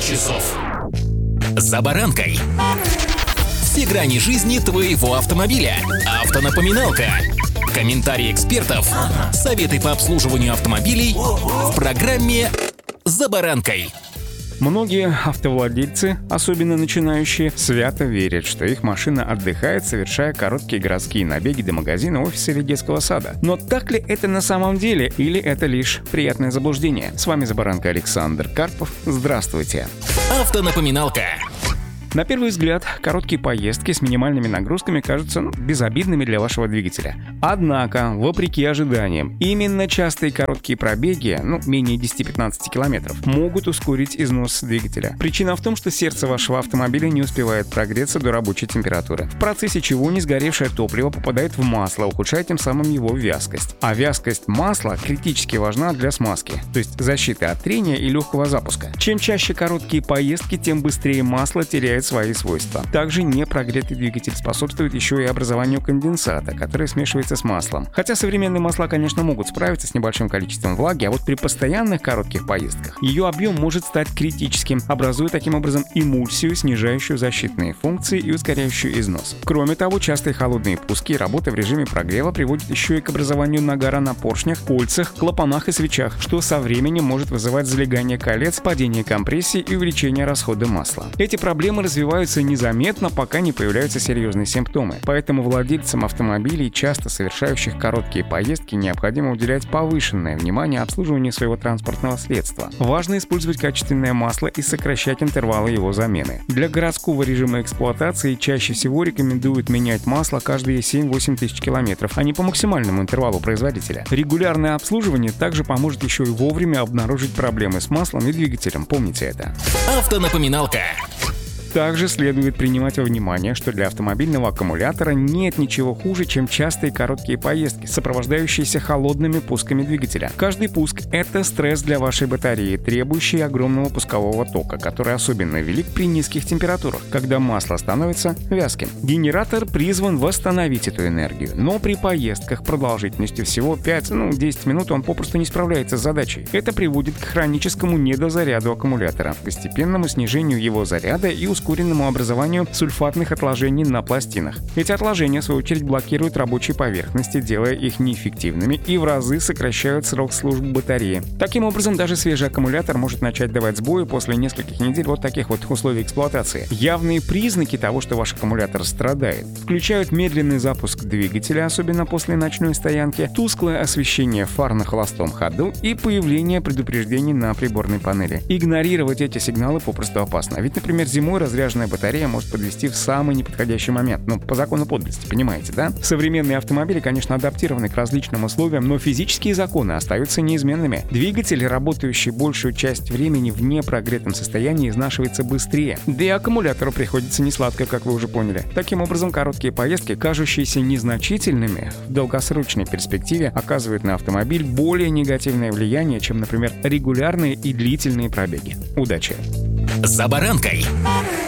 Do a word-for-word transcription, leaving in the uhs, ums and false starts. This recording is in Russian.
часов. За баранкой. Все грани жизни твоего автомобиля. Автонапоминалка. Комментарии экспертов. Советы по обслуживанию автомобилей в программе «За баранкой». Многие автовладельцы, особенно начинающие, свято верят, что их машина отдыхает, совершая короткие городские набеги до магазина, офиса или детского сада. Но так ли это на самом деле, или это лишь приятное заблуждение? С вами «За баранкой» Александр Карпов. Здравствуйте. Автонапоминалка. На первый взгляд, короткие поездки с минимальными нагрузками кажутся ну, безобидными для вашего двигателя. Однако, вопреки ожиданиям, именно частые короткие пробеги, ну, менее десяти-пятнадцати километров, могут ускорить износ двигателя. Причина в том, что сердце вашего автомобиля не успевает прогреться до рабочей температуры, в процессе чего несгоревшее топливо попадает в масло, ухудшая тем самым его вязкость. А вязкость масла критически важна для смазки, то есть защиты от трения и легкого запуска. Чем чаще короткие поездки, тем быстрее масло теряет свои свойства. Также непрогретый двигатель способствует еще и образованию конденсата, который смешивается с маслом. Хотя современные масла, конечно, могут справиться с небольшим количеством влаги, а вот при постоянных коротких поездках ее объем может стать критическим, образуя таким образом эмульсию, снижающую защитные функции и ускоряющую износ. Кроме того, частые холодные пуски и работа в режиме прогрева приводят еще и к образованию нагара на поршнях, кольцах, клапанах и свечах, что со временем может вызывать залегание колец, падение компрессии и увеличение расхода масла. Эти проблемы развиваются незаметно, пока не появляются серьезные симптомы. Поэтому владельцам автомобилей, часто совершающих короткие поездки, необходимо уделять повышенное внимание обслуживанию своего транспортного средства. Важно использовать качественное масло и сокращать интервалы его замены. Для городского режима эксплуатации чаще всего рекомендуют менять масло каждые семь-восемь тысяч километров, а не по максимальному интервалу производителя. Регулярное обслуживание также поможет еще и вовремя обнаружить проблемы с маслом и двигателем. Помните это. Автонапоминалка. Также следует принимать во внимание, что для автомобильного аккумулятора нет ничего хуже, чем частые короткие поездки, сопровождающиеся холодными пусками двигателя. Каждый пуск — это стресс для вашей батареи, требующий огромного пускового тока, который особенно велик при низких температурах, когда масло становится вязким. Генератор призван восстановить эту энергию, но при поездках продолжительностью всего пять-десять минут он попросту не справляется с задачей. Это приводит к хроническому недозаряду аккумулятора, постепенному снижению его заряда и ускоренному образованию сульфатных отложений на пластинах. Эти отложения, в свою очередь, блокируют рабочие поверхности, делая их неэффективными и в разы сокращают срок службы батареи. Таким образом, даже свежий аккумулятор может начать давать сбои после нескольких недель вот таких вот условий эксплуатации. Явные признаки того, что ваш аккумулятор страдает, включают медленный запуск двигателя, особенно после ночной стоянки, тусклое освещение фар на холостом ходу и появление предупреждений на приборной панели. Игнорировать эти сигналы попросту опасно, ведь, например, зимой разряженная батарея может подвести в самый неподходящий момент. Ну, по закону подлости, понимаете, да? Современные автомобили, конечно, адаптированы к различным условиям, но физические законы остаются неизменными. Двигатель, работающий большую часть времени в непрогретом состоянии, изнашивается быстрее. Да и аккумулятору приходится несладко, как вы уже поняли. Таким образом, короткие поездки, кажущиеся незначительными, в долгосрочной перспективе оказывают на автомобиль более негативное влияние, чем, например, регулярные и длительные пробеги. Удачи! За баранкой.